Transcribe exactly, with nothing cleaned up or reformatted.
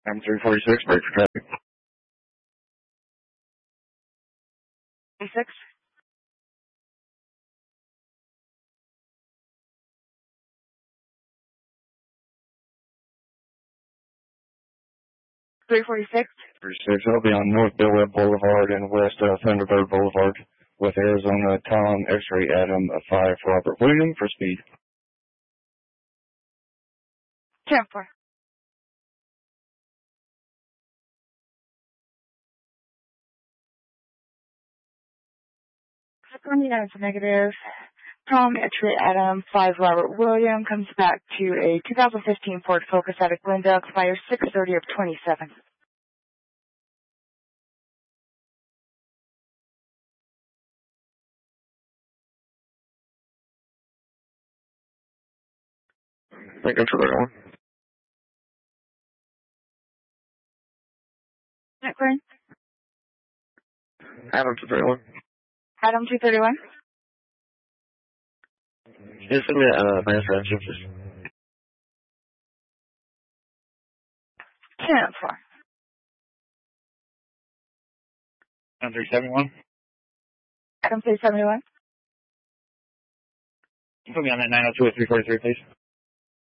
I'm three forty-six, break for traffic. Six. Three forty-six. forty-six, I'll be on North Bill Webb Boulevard and West uh, Thunderbird Boulevard with Arizona Tom X-Ray Adam uh, five Robert William for speed. Ten four. twenty-nine is negative. Tom X-Ray Adam five Robert William comes back to a two thousand fifteen Ford Focus out of Glendale, expires six thirty of twenty-seven. Thank you for that one. Netcoin. Adam two thirty-one. Adam two thirty-one. Yes, send me uh, my friendship, please. Ten four. Adam three seventy-one. Adam three seventy-one. Put me on that nine oh two at three forty-three, please.